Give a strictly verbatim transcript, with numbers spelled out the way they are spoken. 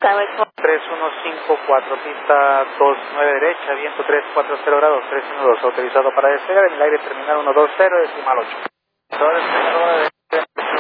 tres uno cinco cuatro, pista dos nueve derecha, viento tres cuatro cero grados, tres uno dos, autorizado para despegar en el aire terminal uno dos cero, decimal ocho.